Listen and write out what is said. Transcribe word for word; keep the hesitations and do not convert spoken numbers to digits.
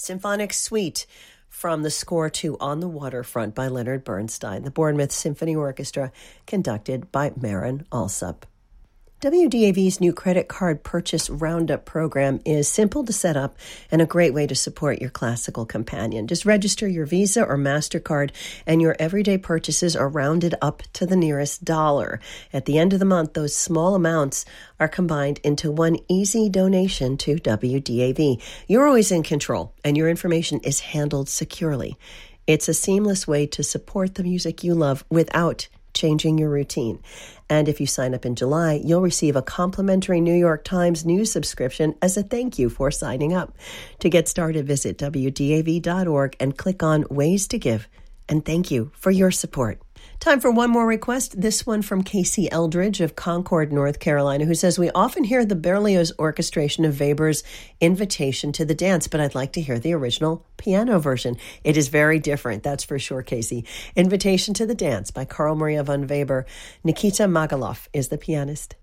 Symphonic Suite from the score to On the Waterfront by Leonard Bernstein, the Bournemouth Symphony Orchestra, conducted by Marin Alsop. W D A V's new credit card purchase roundup program is simple to set up and a great way to support your classical companion. Just register your Visa or MasterCard and your everyday purchases are rounded up to the nearest dollar. At the end of the month, those small amounts are combined into one easy donation to W D A V. You're always in control and your information is handled securely. It's a seamless way to support the music you love without changing your routine. And if you sign up in July, you'll receive a complimentary New York Times news subscription as a thank you for signing up. To get started, visit W D A V dot org and click on Ways to Give. And thank you for your support. Time for one more request, this one from Casey Eldridge of Concord, North Carolina, who says, we often hear the Berlioz orchestration of Weber's Invitation to the Dance, but I'd like to hear the original piano version. It is very different, that's for sure, Casey. Invitation to the Dance by Carl Maria von Weber. Nikita Magaloff is the pianist.